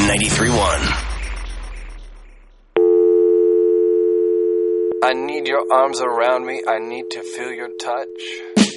93.1. I need your arms around me. I need to feel your touch.